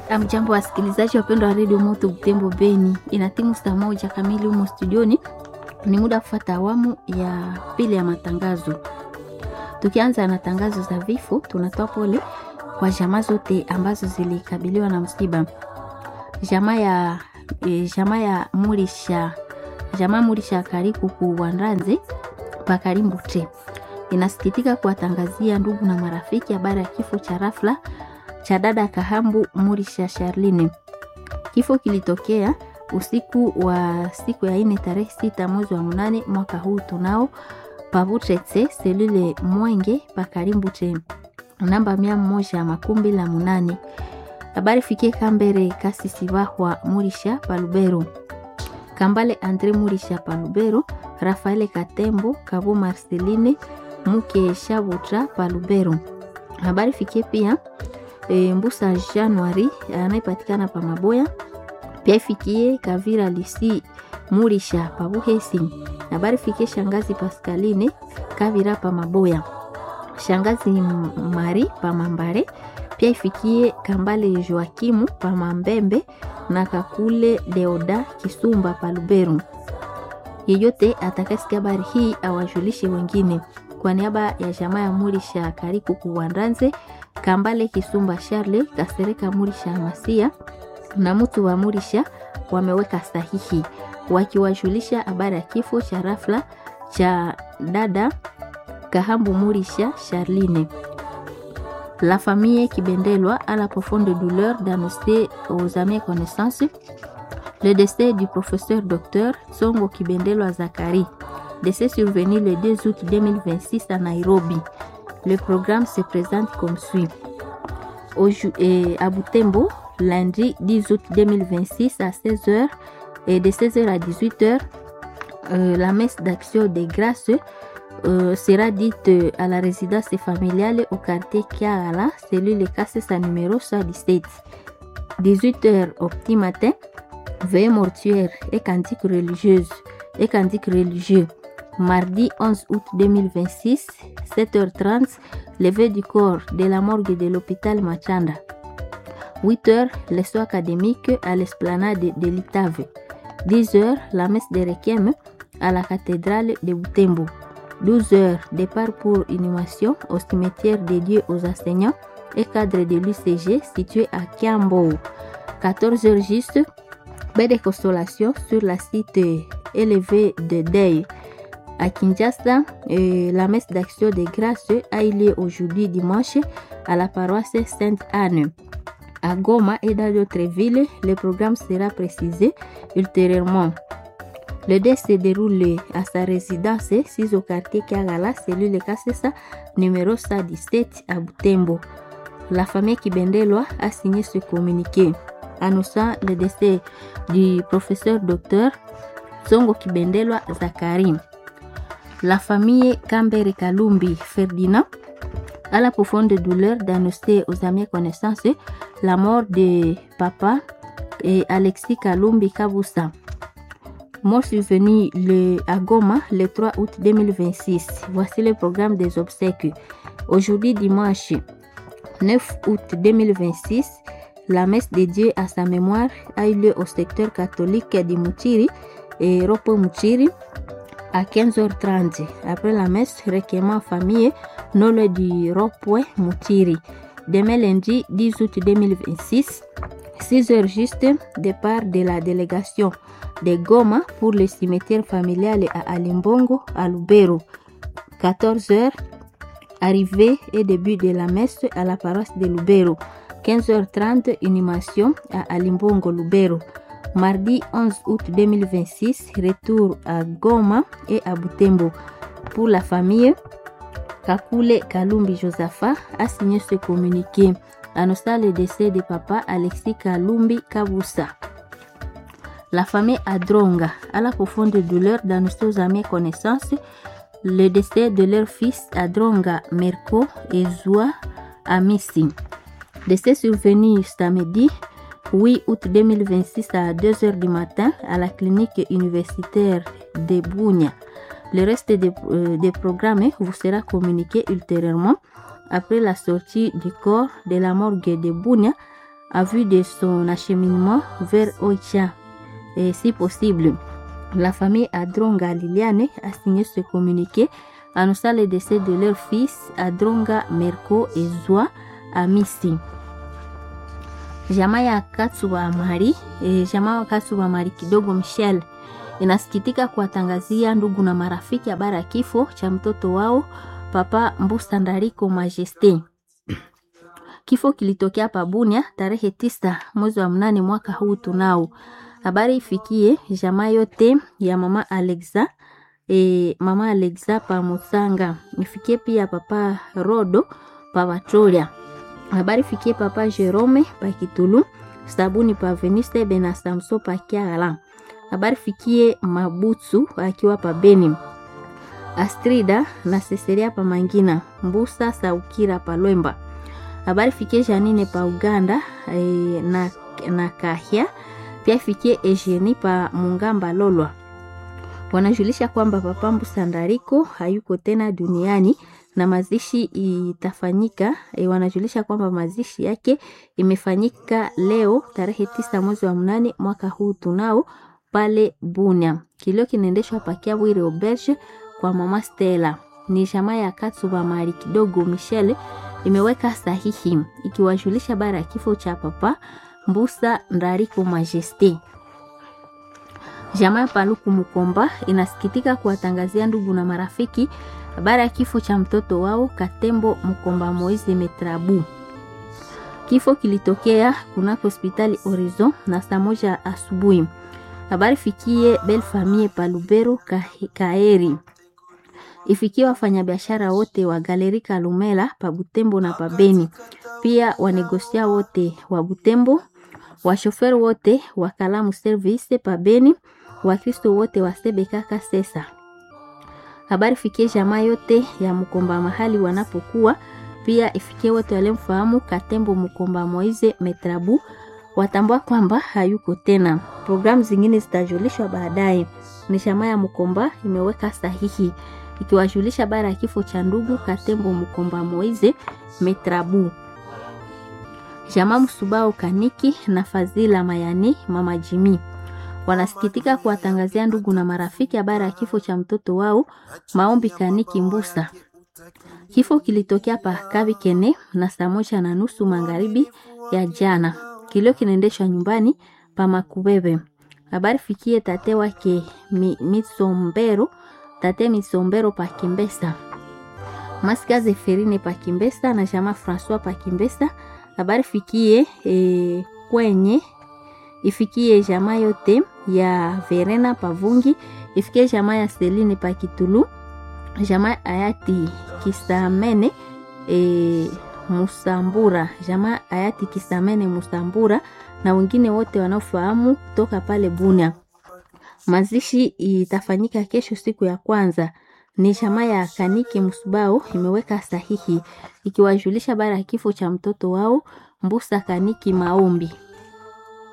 Amjambo wasikilizaji wapendwa wa Radio Moto Butembo Beni. Inatimu saa moja kamili humo studioni. Ni muda kufuata awamu ya pili ya matangazo. Tukianza na tangazo za vifo, tunatoa pole kwa jamaa zote ambazo zilikabiliwa na msiba. Jamaa Murisha Kariku Kuwanranze Pakarimbuche inasikitika kuwatangazia ndugu na marafiki habari ya kifo cha rafla cha dada Kahambu Murisha Charline. Kifo kilitokea usiku wa siku ya 4 tarehe 6 mwezi wa 8 mwaka huu tunao Pabuchetse selule Mwenge Pakarimbuche namba 128. Habari fikie Kambere Kasisibahwa Murisha Palubero, Kambale Andre Murisha Palubero, Rafaele Katembo Kabo Marceline Muke Shabutra Palubero. Habari fikie pia Mbusa Januari anayepatikana pa Maboya, pia ifikie Kavira Lisi Murisha pa Buhesi. Habari fikie Shangazi Pascaline Kavira pa Maboya, Shangazi Mari pa Mambare, pia ifikie Kambale Joakimu pa Mambembe na Kakule Deoda Kisumba pa Lubero. Yeyote atakasikia habari hii awajulishe wengine. Kwa niaba ya jamaa ya Murisha Kariku Kuwanranze, Kambale Kisumba Charle, Kasereka Murisha Masia na mtu wa Murisha wameweka sahihi wakiwajulisha habari ya kifo cha rafla cha dada Kahambu Murisha Charline. La famille Kibendelwa a la profonde douleur d'annoncer aux amis et connaissances le décès du professeur docteur Songo Kibendelwa Zakari, décès survenu le 2 août 2026 à Nairobi. Le programme se présente comme suit. À Butembo, lundi 10 août 2026 à 16h et de 16h à 18h, la messe d'action des grâces sera dite à la résidence familiale au quartier Kiala, cellule Kassesa numéro 117. 18h au petit matin, veillée mortuaire et cantique religieux. Mardi 11 août 2026, 7h30, levée du corps de la morgue de l'hôpital Machanda. 8h, les soins académiques à l'esplanade de l'Itave. 10h, la messe de Requiem à la cathédrale de Butembo. 12h, départ pour inhumation au cimetière dédié aux enseignants et cadres de l'UCG situé à Kiambo. 14h juste, baie de consolation sur la site élevé de Deuil. À Kinshasa, la messe d'action de grâce a eu lieu aujourd'hui dimanche à la paroisse Sainte-Anne. À Goma et dans d'autres villes, le programme sera précisé ultérieurement. Le décès se déroule à sa résidence 6 au quartier Kiagala, cellule Kassesa, numéro 117 à Butembo. La famille Kibendelwa a signé ce communiqué annonçant le décès du professeur docteur Songo Kibendelwa Zakari. La famille Kambere Kalumbi Ferdinand a la profonde douleur d'annoncer aux amis et connaissances la mort de papa et Alexis Kalumbi Kabusa. Mort survenu à Goma le 3 août 2026. Voici le programme des obsèques. Aujourd'hui dimanche 9 août 2026, la messe dédiée à sa mémoire a eu lieu au secteur catholique de Mutiri et Ropo Mutiri à 15h30. Après la messe, requiem en famille, non le du Ropo Mutiri. Demain lundi 10 août 2026, 6h juste, départ de la délégation de Goma pour le cimetière familial à Alimbongo, à Lubero. 14h, arrivée et début de la messe à la paroisse de Lubero. 15h30, inhumation à Alimbongo, Lubero. Mardi 11 août 2026, retour à Goma et à Butembo. Pour la famille, Kakule Kalumbi Josapha a signé ce communiqué annonçant le décès de papa Alexis Kalumbi Kabusa. La famille Adronga a la profonde douleur d'annoncer aux amis et connaissances le décès de leur fils Adronga Merko et Zoua Amissi. Décès survenu samedi 8 août 2026 à 2h du matin à la clinique universitaire de Bunia. Le reste des programmes vous sera communiqué ultérieurement après la sortie du corps de la morgue de Bunia à vue de son acheminement vers Oicha. Et si possible, la famille Adronga Liliane a signé ce communiqué annonçant le décès de leur fils Adronga Merko Ezwa Amisi. Jamaa ya Katsuba Mari, jamaa ya Katsuba Mari Kidogo Michel inasikitika kuwatangazia ndugu na marafiki habari ya kifo cha mtoto wao Papa Mbusa Ndariko Majesté. Kifo kilitokea pa Bunia tarehe 9 mwezi wa 8 mwaka huu tunao. Habari ifikie jamaa yote ya mama Alexa pa Musanga. Ifikie pia papa Rodo pa Watolia. Habari ifikie papa Jerome pa Kitulu, Sabuni pa Veniste Bena Samso pa Kiala. Habari ifikie Mabutsu akiwa pa Beni. Astrida na Seseria pa Mangina, Mbusa Saukira pa Lwemba. Habari fikie Janine pa Uganda na Kahia, pia fikie Eugenie pa Mungamba Lolwa. Wanajulisha kwamba Papa Mbusa Ndariko hayuko tena duniani na mazishi itafanyika. Wanajulisha kwamba mazishi yake imefanyika leo tarehe 9 mwezi wa 8 mwaka huu tunao pale Bunia. Kilio kinaendeshwa pa Kiabwire Auberge kwa mama Stella. Ni jamaa ya Katsuba Mari Kidogo Michele imeweka sahihi ikiwajulisha bara ya kifo cha Papa Mbusa Ndariko Majesté. Jamaa ya Paluku Mukomba inasikitika kuwatangazia ndugu na marafiki habari ya kifo cha mtoto wao Katembo Mukomba Moise Metrabu. Kifo kilitokea kunako hospitali Horizon na saa 1 asubuhi. Habari fikie Belle Famille Palubero Kaeri. Ifikie wafanyabiashara wote wa Galeri Kalumela pa Butembo na pa Beni. Pia wanegosia wote wa Butembo, washoferi wote wa Kalamu Service pa Beni, Wakristo wote wa Sebeka Kasesa. Habari fikie jamaa yote ya Mukomba mahali wanapokuwa. Pia ifikie wote walemfahamu Katembo Mukomba Moise Metrabu watambua kwamba hayuko tena. Programu zingine zitajulishwa baadaye. Ni jamaa ya Mukomba imeweka sahihi ikiwajulisha bara ya kifo cha ndugu Katembo Mukomba Moise Metrabu. Jamaa Musubao Kaniki na Fazila Mayani Mama Jimi wanasikitika kuwatangazia ndugu na marafiki habari ya kifo cha mtoto wao Maombi Kaniki Mbusa. Kifo kilitokea pa Kabikene na saa 1:30 magharibi ya jana. Kilio kinaendeshwa nyumbani pa Makubebe. Habari fikie tate wake Tate Misombero pa Kimbesa. Masika Zeferine pa Kimbesa na jamaa François pa Kimbesa. Habari fikie kwenye ifikie jamaa yote ya Verena Pavungi, ifikie jamaa ya Celine pa Kitulu, jamaa hayati Kisamene Musambura, jamaa hayati Kisamene Musambura na wengine wote wanaofahamu toka pale Bunia. Mazishi itafanyika kesho siku ya kwanza. Ni jamaa ya Kaniki Musubao imeweka sahihi ikiwajulisha bara ya kifo cha mtoto wao Mbusa Kaniki Maombi.